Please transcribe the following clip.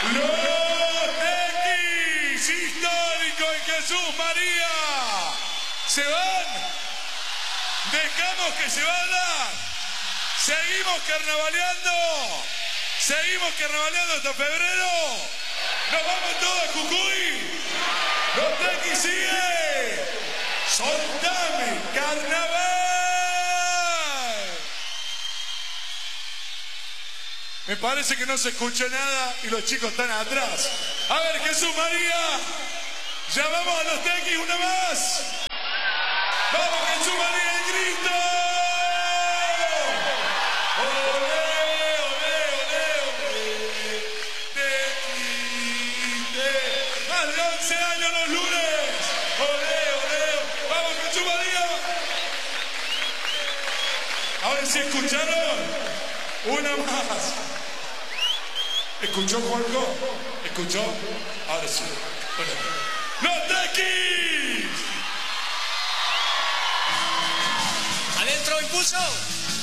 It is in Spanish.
Los Tequis, histórico en Jesús María. ¿Se van? ¿Dejamos que se vayan? ¿Seguimos carnavaleando? ¿Seguimos carnavaleando hasta febrero? ¿Nos vamos todos a Jujuy? ¡Los Tequis sigue! ¡Soltame, carnaval! Me parece que no se escucha nada y los chicos están atrás. A ver, Jesús María. Llamamos a los Tequis una más. ¡Vamos, Jesús María, el grito! ¡Olé, olé, olé, olé! Tequis, más de 11 años los lunes. ¡Olé, olé! ¡Vamos, Jesús María! Ahora sí escucharon. Una más. ¿Escuchó, Juanjo? ¿Escuchó? Ahora sí. Bueno. ¡Los Tequis! ¡Adentro, impulso!